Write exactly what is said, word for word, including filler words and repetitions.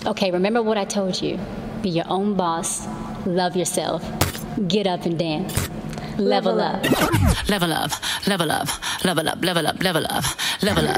Okay, remember what I told you. Be your own boss. Love yourself. Get up and dance. Level up. Level up, level up, level up, level up, level up, level up.